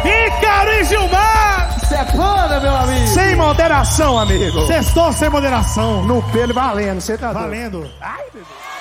Ícaro e Gilmar! Sepana, meu amigo! Sem moderação, amigo! Sextou sem moderação. No pelo valendo, você tá doido? Valendo. Ai, bebê.